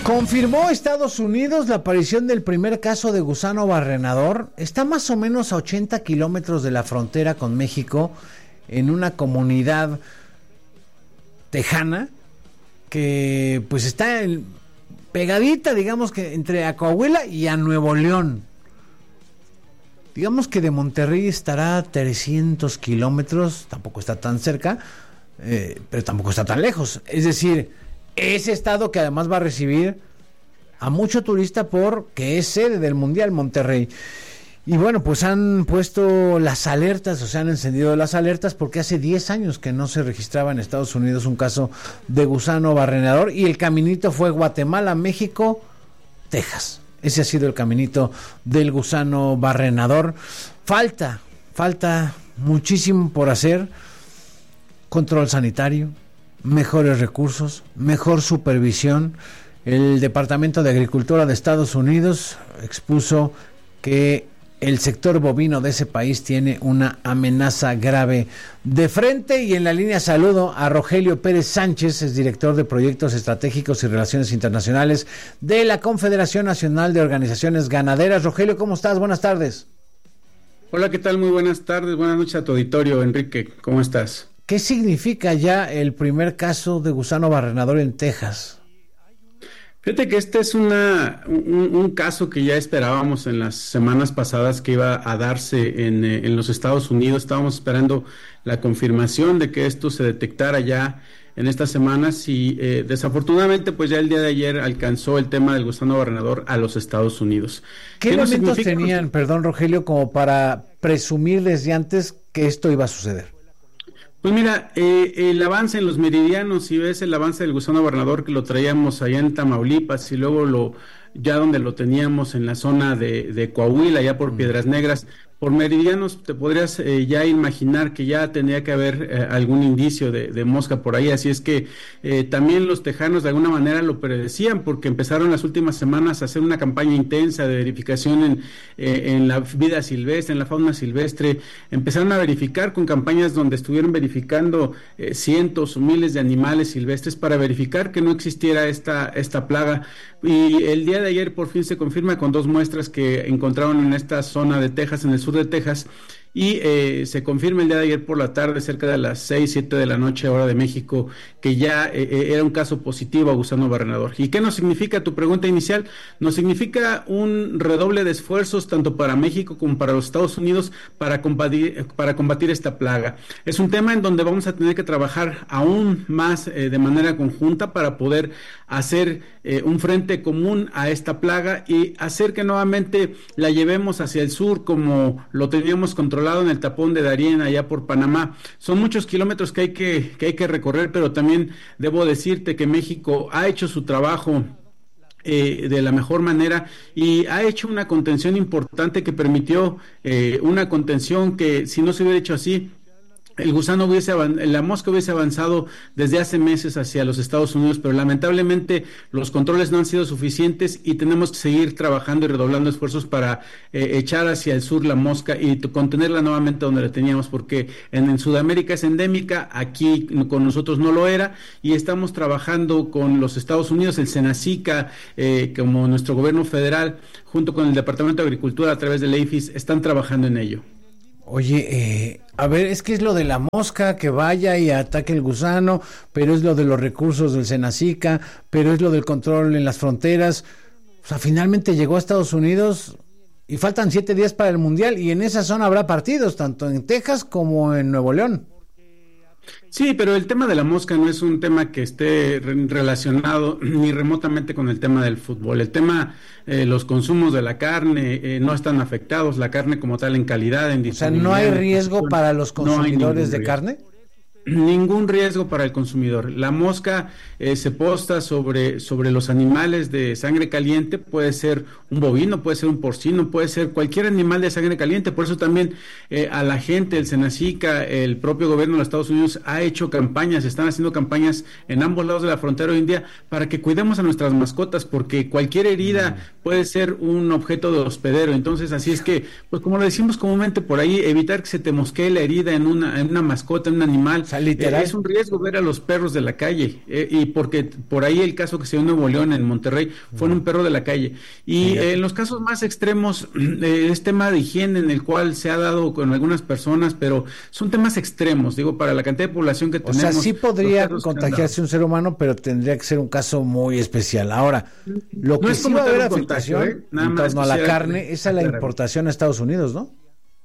Confirmó Estados Unidos la aparición del primer caso de gusano barrenador. Está más o menos a 80 kilómetros de la frontera con México, en una comunidad tejana que pues está pegadita, digamos que entre a Coahuila y a Nuevo León. Digamos que de Monterrey estará a 300 kilómetros, tampoco está tan cerca, pero tampoco está tan lejos. Es decir, ese estado que además va a recibir a mucho turista porque es sede del Mundial, Monterrey. Y bueno, pues han puesto las alertas, o sea, han encendido las alertas porque hace 10 años que no se registraba en Estados Unidos un caso de gusano barrenador y el caminito fue Guatemala, México, Texas. Ese ha sido el caminito del gusano barrenador. Falta muchísimo por hacer. Control sanitario, mejores recursos, mejor supervisión. El Departamento de Agricultura de Estados Unidos expuso que el sector bovino de ese país tiene una amenaza grave de frente. Y en la línea saludo a Rogelio Pérez Sánchez, es director de Proyectos Estratégicos y Relaciones Internacionales de la Confederación Nacional de Organizaciones Ganaderas. Rogelio, ¿cómo estás? Buenas tardes. Hola, ¿qué tal? Muy buenas tardes, buenas noches a tu auditorio. Enrique, ¿cómo estás? ¿Qué significa ya el primer caso de gusano barrenador en Texas? Fíjate que este es un caso que ya esperábamos en las semanas pasadas que iba a darse en los Estados Unidos. Estábamos esperando la confirmación de que esto se detectara ya en estas semanas y desafortunadamente pues ya el día de ayer alcanzó el tema del gusano barrenador a los Estados Unidos. ¿Qué elementos tenían, perdón Rogelio, como para presumir desde antes que esto iba a suceder? Pues mira, el avance en los meridianos, si ves el avance del gusano barrenador que lo traíamos allá en Tamaulipas y luego ya donde lo teníamos en la zona de Coahuila, ya por Piedras Negras, por meridianos te podrías ya imaginar que ya tendría que haber algún indicio de mosca por ahí, así es que también los tejanos de alguna manera lo predecían porque empezaron las últimas semanas a hacer una campaña intensa de verificación en la vida silvestre, en la fauna silvestre. Empezaron a verificar con campañas donde estuvieron verificando cientos o miles de animales silvestres para verificar que no existiera esta plaga. Y el día de ayer por fin se confirma con 2 muestras que encontraron en esta zona de Texas, en el sur de Texas, y se confirma el día de ayer por la tarde, cerca de las 6, 7 de la noche, hora de México, que ya era un caso positivo a gusano barrenador. ¿Y qué nos significa tu pregunta inicial? Nos significa un redoble de esfuerzos tanto para México como para los Estados Unidos para combatir esta plaga. Es un tema en donde vamos a tener que trabajar aún más de manera conjunta para poder hacer un frente común a esta plaga y hacer que nuevamente la llevemos hacia el sur como lo teníamos controlado en el tapón de Darién allá por Panamá. Son muchos kilómetros que hay que recorrer, pero también debo decirte que México ha hecho su trabajo de la mejor manera y ha hecho una contención importante que permitió una contención que si no se hubiera hecho así, la mosca hubiese avanzado desde hace meses hacia los Estados Unidos, pero lamentablemente los controles no han sido suficientes y tenemos que seguir trabajando y redoblando esfuerzos para echar hacia el sur la mosca y contenerla nuevamente donde la teníamos, porque en Sudamérica es endémica, aquí con nosotros no lo era, y estamos trabajando con los Estados Unidos, el Senacica, como nuestro gobierno federal, junto con el Departamento de Agricultura a través del EIFIS, están trabajando en ello. Oye, a ver, es que es lo de la mosca que vaya y ataque el gusano, pero es lo de los recursos del Senacica, pero es lo del control en las fronteras. O sea, finalmente llegó a Estados Unidos y faltan 7 días para el Mundial y en esa zona habrá partidos, tanto en Texas como en Nuevo León. Sí, pero el tema de la mosca no es un tema que esté relacionado ni remotamente con el tema del fútbol. El tema, los consumos de la carne no están afectados, la carne como tal en calidad, en disponibilidad. O sea, ¿no hay riesgo para los consumidores de carne? Ningún riesgo para el consumidor. La mosca se posta sobre los animales de sangre caliente, puede ser un bovino, puede ser un porcino, puede ser cualquier animal de sangre caliente. Por eso también a la gente, el Senacica, el propio gobierno de los Estados Unidos ha hecho campañas, están haciendo campañas en ambos lados de la frontera hoy en día para que cuidemos a nuestras mascotas, porque cualquier herida puede ser un objeto de hospedero. Entonces, así es que, pues como lo decimos comúnmente por ahí, evitar que se te mosquee la herida en una mascota, en un animal. sea, literal. Es un riesgo ver a los perros de la calle, y porque por ahí el caso que se dio en Nuevo León, en Monterrey, fue en un perro de la calle. Y en los casos más extremos es tema de higiene en el cual se ha dado con algunas personas, pero son temas extremos, digo, para la cantidad de población que tenemos. O sea, sí podría contagiarse un ser humano, pero tendría que ser un caso muy especial. Ahora, lo que sí va a haber afectación en torno a la carne es a la importación a Estados Unidos, ¿no?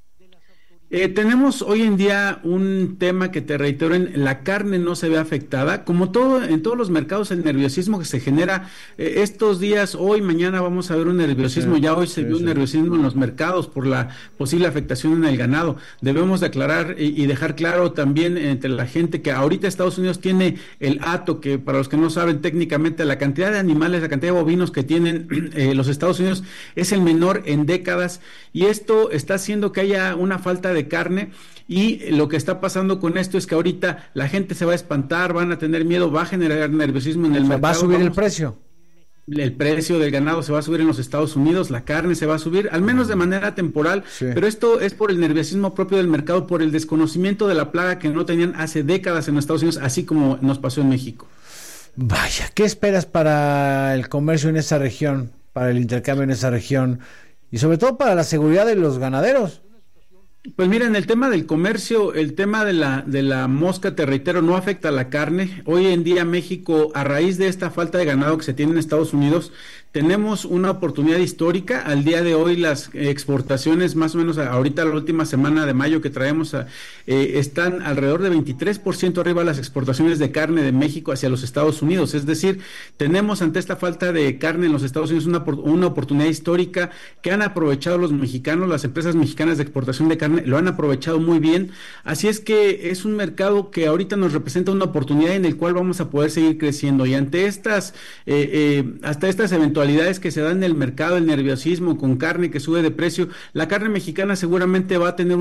Tenemos hoy en día un tema que te reitero, la carne no se ve afectada, como todo en todos los mercados, el nerviosismo que se genera estos días, hoy, mañana vamos a ver un nerviosismo, ya hoy se vio un nerviosismo en los mercados por la posible afectación en el ganado. Debemos de aclarar y dejar claro también entre la gente que ahorita Estados Unidos tiene el hato, que para los que no saben técnicamente, la cantidad de animales, la cantidad de bovinos que tienen los Estados Unidos es el menor en décadas, y esto está haciendo que haya una falta de carne, y lo que está pasando con esto es que ahorita la gente se va a espantar, van a tener miedo, va a generar nerviosismo en el mercado. Va a subir el precio. El precio del ganado se va a subir en los Estados Unidos, la carne se va a subir, al menos de manera temporal, pero esto es por el nerviosismo propio del mercado, por el desconocimiento de la plaga que no tenían hace décadas en los Estados Unidos, así como nos pasó en México. Vaya, ¿qué esperas para el comercio en esa región, para el intercambio en esa región y sobre todo para la seguridad de los ganaderos? Pues mira, en el tema del comercio, el tema de la mosca, te reitero, no afecta a la carne. Hoy en día México, a raíz de esta falta de ganado que se tiene en Estados Unidos, tenemos una oportunidad histórica. Al día de hoy las exportaciones, más o menos ahorita la última semana de mayo que traemos, están alrededor de 23% arriba las exportaciones de carne de México hacia los Estados Unidos. Es decir, tenemos ante esta falta de carne en los Estados Unidos una oportunidad histórica que han aprovechado los mexicanos, las empresas mexicanas de exportación de carne lo han aprovechado muy bien. Así es que es un mercado que ahorita nos representa una oportunidad en el cual vamos a poder seguir creciendo, y ante estas hasta estas eventualidades que se dan en el mercado, el nerviosismo con carne que sube de precio, la carne mexicana seguramente va a tener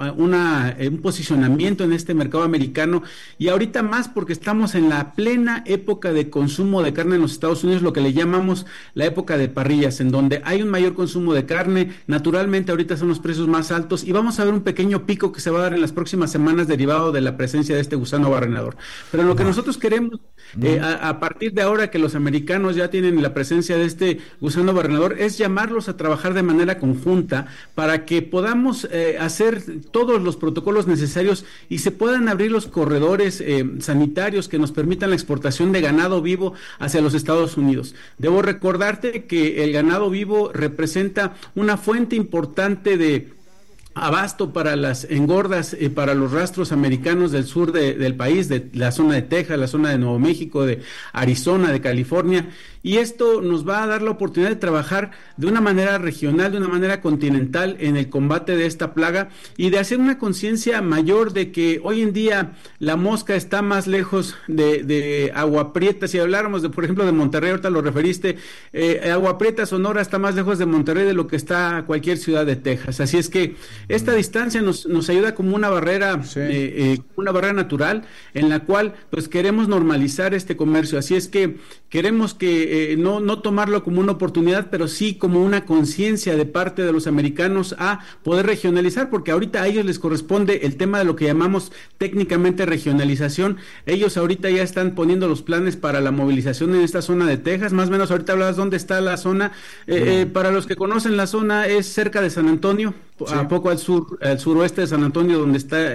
un posicionamiento en este mercado americano, y ahorita más porque estamos en la plena época de consumo de carne en los Estados Unidos, lo que le llamamos la época de parrillas, en donde hay un mayor consumo de carne. Naturalmente ahorita son los precios más altos y vamos a ver un pequeño pico que se va a dar en las próximas semanas derivado de la presencia de este gusano barrenador. Pero lo que nosotros queremos a partir de ahora que los americanos ya tienen la presencia de este gusano barrenador es llamarlos a trabajar de manera conjunta para que podamos hacer todos los protocolos necesarios y se puedan abrir los corredores sanitarios que nos permitan la exportación de ganado vivo hacia los Estados Unidos. Debo recordarte que el ganado vivo representa una fuente importante de abasto para las engordas, para los rastros americanos del sur del país, de la zona de Texas, la zona de Nuevo México, de Arizona, de California, y esto nos va a dar la oportunidad de trabajar de una manera regional, de una manera continental en el combate de esta plaga y de hacer una conciencia mayor de que hoy en día la mosca está más lejos de Agua Prieta. Si habláramos de, por ejemplo, de Monterrey, ahorita lo referiste, Agua Prieta, Sonora, está más lejos de Monterrey de lo que está cualquier ciudad de Texas. Así es que esta distancia nos ayuda como una barrera, una barrera natural en la cual pues queremos normalizar este comercio. Así es que queremos que no tomarlo como una oportunidad, pero sí como una conciencia de parte de los americanos a poder regionalizar, porque ahorita a ellos les corresponde el tema de lo que llamamos técnicamente regionalización. Ellos ahorita ya están poniendo los planes para la movilización en esta zona de Texas. Más o menos ahorita hablabas dónde está la zona. Para los que conocen la zona, es cerca de San Antonio, a poco al suroeste de San Antonio, donde está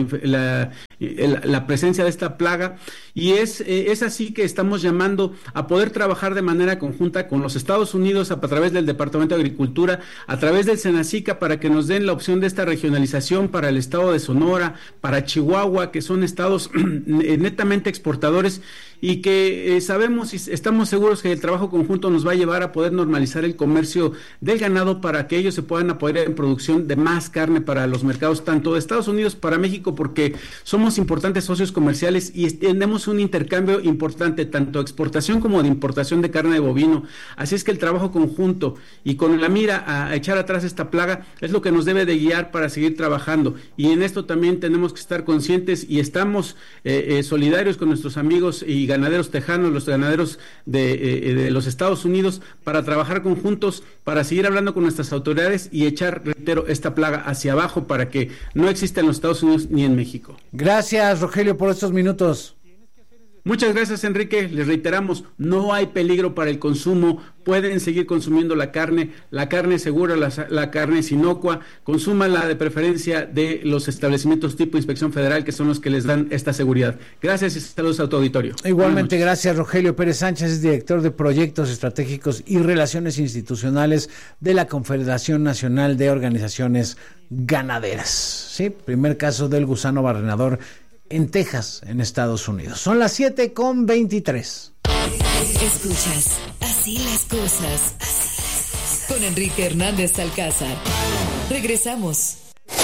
la presencia de esta plaga, y es así que estamos llamando a poder trabajar de manera conjunta con los Estados Unidos a través del Departamento de Agricultura, a través del Senacica, para que nos den la opción de esta regionalización para el estado de Sonora, para Chihuahua, que son estados netamente exportadores, y que sabemos y estamos seguros que el trabajo conjunto nos va a llevar a poder normalizar el comercio del ganado para que ellos se puedan apoderar en producción de más carne para los mercados, tanto de Estados Unidos para México, porque somos importantes socios comerciales y tenemos un intercambio importante, tanto de exportación como de importación de carne de bovino. Así es que el trabajo conjunto y con la mira a echar atrás esta plaga es lo que nos debe de guiar para seguir trabajando, y en esto también tenemos que estar conscientes y estamos solidarios con nuestros amigos y ganaderos tejanos, los ganaderos de los Estados Unidos, para trabajar conjuntos, para seguir hablando con nuestras autoridades y echar, reitero, esta plaga hacia abajo para que no exista en los Estados Unidos ni en México. Gracias, Rogelio, por estos minutos. Muchas gracias, Enrique. Les reiteramos, no hay peligro para el consumo. Pueden seguir consumiendo la carne segura, la carne es inocua. Consúmala de preferencia de los establecimientos tipo Inspección Federal, que son los que les dan esta seguridad. Gracias y saludos a tu auditorio. Igualmente, gracias, Rogelio Pérez Sánchez, es director de Proyectos Estratégicos y Relaciones Institucionales de la Confederación Nacional de Organizaciones Ganaderas. Sí, primer caso del gusano barrenador en Texas, en Estados Unidos. Son las 7:23. Escuchas Así las cosas con Enrique Hernández Alcázar. Regresamos.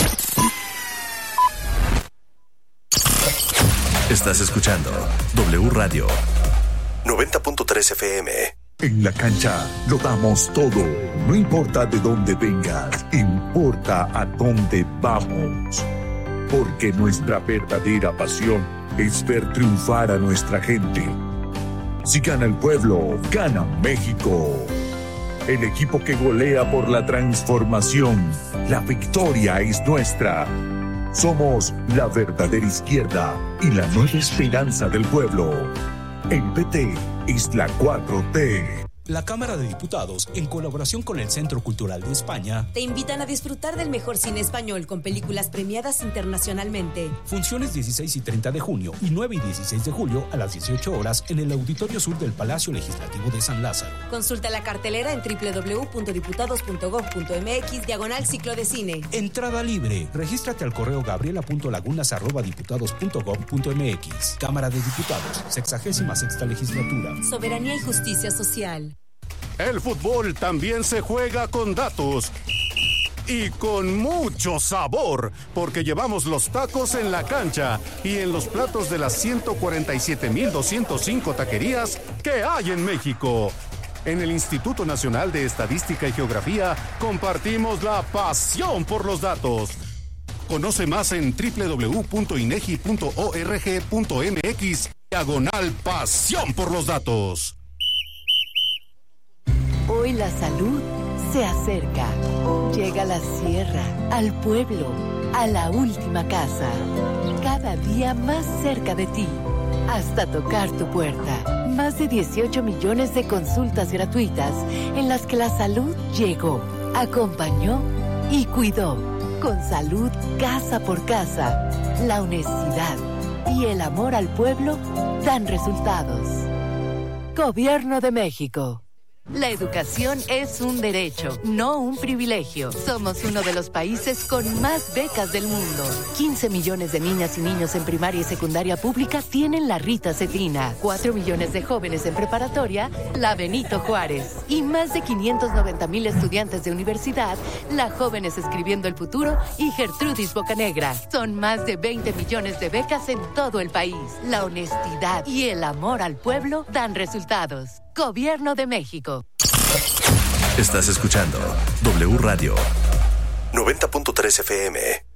Estás escuchando W Radio 90.3 FM. En la cancha lo damos todo. No importa de dónde vengas, importa a dónde vamos. Porque nuestra verdadera pasión es ver triunfar a nuestra gente. Si gana el pueblo, gana México. El equipo que golea por la transformación. La victoria es nuestra. Somos la verdadera izquierda y la nueva esperanza del pueblo. El PT es la 4T. La Cámara de Diputados, en colaboración con el Centro Cultural de España, te invitan a disfrutar del mejor cine español con películas premiadas internacionalmente. Funciones 16 y 30 de junio y 9 y 16 de julio a las 18 horas en el Auditorio Sur del Palacio Legislativo de San Lázaro. Consulta la cartelera en www.diputados.gov.mx/ciclo de cine. Entrada libre. Regístrate al correo gabriela.lagunas@diputados.gov.mx. Cámara de Diputados, 66ª Legislatura. Soberanía y justicia social. El fútbol también se juega con datos y con mucho sabor, porque llevamos los tacos en la cancha y en los platos de las 147,205 taquerías que hay en México. En el Instituto Nacional de Estadística y Geografía compartimos la pasión por los datos. Conoce más en www.inegi.org.mx/pasión por los datos. Hoy la salud se acerca. Llega a la sierra, al pueblo, a la última casa. Cada día más cerca de ti, hasta tocar tu puerta. Más de 18 millones de consultas gratuitas en las que la salud llegó, acompañó y cuidó. Con salud casa por casa, la honestidad y el amor al pueblo dan resultados. Gobierno de México. La educación es un derecho, no un privilegio. Somos uno de los países con más becas del mundo. 15 millones de niñas y niños en primaria y secundaria pública tienen la Rita Cetrina. 4 millones de jóvenes en preparatoria, la Benito Juárez. Y más de 590,000 estudiantes de universidad, la Jóvenes Escribiendo el Futuro y Gertrudis Bocanegra. Son más de 20 millones de becas en todo el país. La honestidad y el amor al pueblo dan resultados. Gobierno de México. Estás escuchando W Radio 90.3 FM.